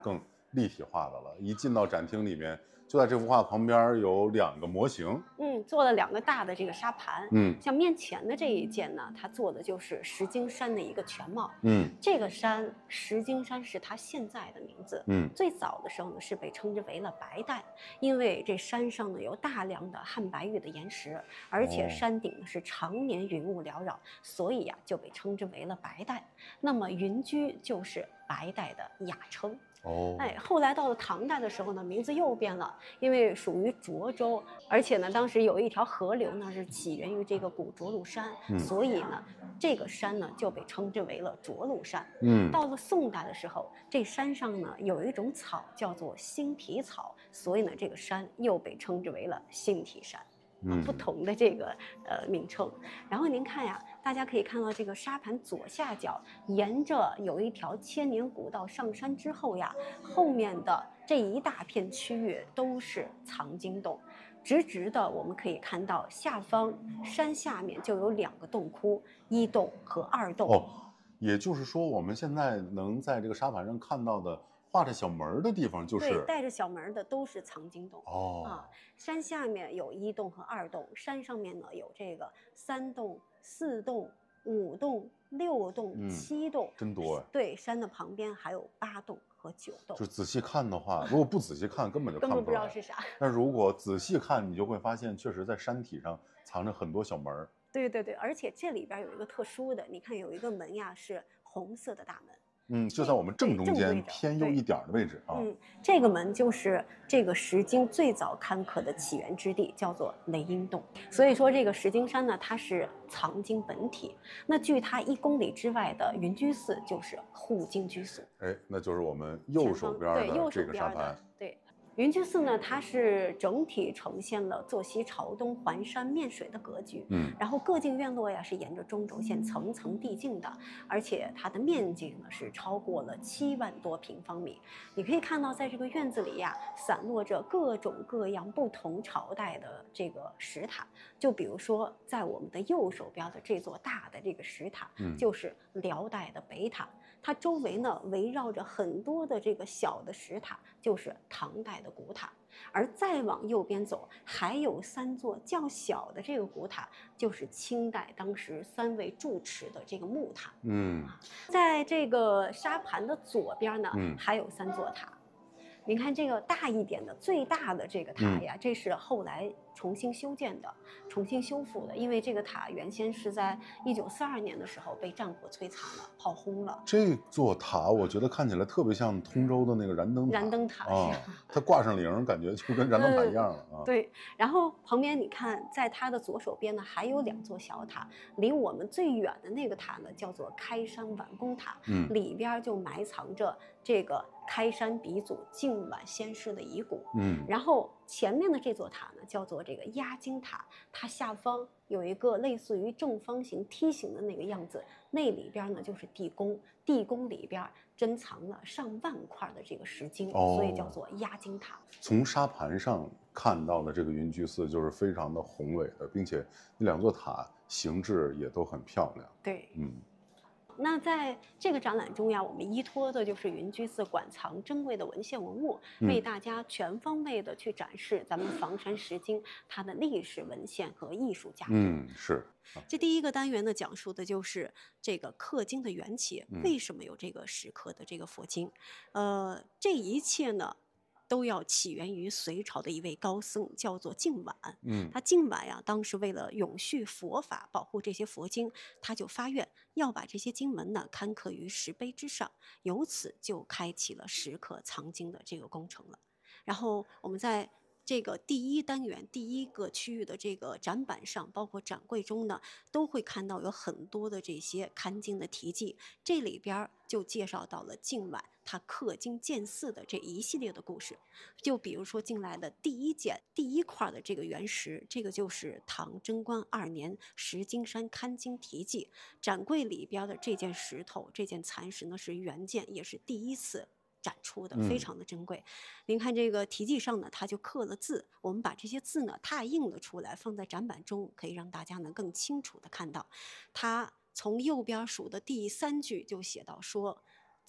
更立体化的了。一进到展厅里面，就在这幅画旁边有2个模型， 做了2个大的这个沙盘。像面前的这一件呢，它做的就是石金山的一个全貌。这个山石金山是它现在的名字。最早的时候呢是被称之为了白带，因为这山上呢有大量的汉白玉的岩石，而且山顶呢是常年云雾缭绕，所以呀就被称之为了白带。那么云居就是白带的雅称。后来到了唐代的时候呢，名字又变了，因为属于涿州，而且呢，当时有一条河流呢是起源于这个古涿鹿山，所以呢，这个山呢就被称之为了涿鹿山。到了宋代的时候，这山上呢有一种草叫做星体草，所以呢，这个山又被称之为了星体山。不同的这个名称。然后您看呀，大家可以看到这个沙盘左下角沿着有一条千年古道上山之后呀，后面的这一大片区域都是藏经洞，直直的我们可以看到下方山下面就有2个洞窟，1洞和2洞。 也就是说我们现在能在这个沙盘上看到的画着小门的地方，就是对，带着小门的都是藏经洞。山下面有1洞和2洞，山上面呢有这个3洞、4洞、5洞、6洞、7洞， 真多呀。 对，山的旁边还有8洞和9洞。 就仔细看的话，如果不仔细看，根本就看不知道是啥。 但如果仔细看，你就会发现，确实在山体上藏着很多小门。 对对对，而且这里边有一个特殊的，你看有一个门呀，是红色的大门。 就在我们正中间偏右一点的位置啊。 这个门就是这个石经最早刊刻的起源之地，叫做雷音洞。所以说这个石经山呢，它是藏经本体。那距它1公里之外的云居寺就是护经居所。 那就是我们右手边的这个沙盘。 对。云居寺呢，它是整体呈现了坐西朝东、环山面水的格局。然后各径院落呀是沿着中轴线层层递进的，而且它的面积呢是超过了7万多平方米。你可以看到，在这个院子里呀，散落着各种各样不同朝代的这个石塔。就比如说，在我们的右手边的这座大的这个石塔，就是辽代的北塔。它周围呢围绕着很多的这个小的石塔，就是唐代的古塔。而再往右边走，还有3座较小的这个古塔，就是清代当时3位住持的这个木塔。在这个沙盘的左边呢，还有3座塔。您看这个大一点的最大的这个塔呀，这是后来重新修建的，重新修复的。因为这个塔原先是在1942年的时候被战火摧残了，炮轰了。 这座塔我觉得看起来特别像通州的那个燃灯塔。 燃灯塔它挂上铃，感觉就跟燃灯塔一样了对，然后旁边你看，在它的左手边呢，还有2座小塔。离我们最远的那个塔呢，叫做开山晚宫塔，里边就埋藏着这个开山鼻祖净晚先师的遗骨。然后前面的这座塔呢，叫做这个压惊塔，它下方有一个类似于正方形梯形的那个样子，那里边呢就是地宫，地宫里边珍藏了上万块的这个石经，所以叫做压惊塔。 从沙盘上看到的这个云居寺就是非常的宏伟的，并且那2座塔形制也都很漂亮。 对，那在这个展览中呀，我们依托的就是云居寺馆藏珍贵的文献文物，为大家全方位的去展示咱们房山石经它的历史文献和艺术价值。 是。 这第1个单元呢，讲述的就是这个刻经的缘起，为什么有这个石刻的这个佛经？这一切呢，都要起源于隋朝的一位高僧，叫做净晚。他净晚呀，当时为了永续佛法，保护这些佛经，他就发愿要把这些经文呢刊刻于石碑之上，由此就开启了石刻藏经的这个工程了。然后我们在这个第1单元第1个区域的这个展板上，包括展柜中呢，都会看到有很多的这些刊经的题记，这里边就介绍到了净晚他刻经建寺的这一系列的故事。就比如说进来的第1件第1块的这个原石，这个就是唐贞观2年石经山刊经题记。展柜里边的这件石头，这件残石呢是原件，也是第1次展出的，非常的珍贵。您看这个题记上呢，它就刻了字，我们把这些字呢拓印了出来，放在展板中，可以让大家能更清楚的看到。它从右边数的第3句就写到说：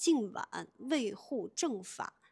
敬晚，卫护正法，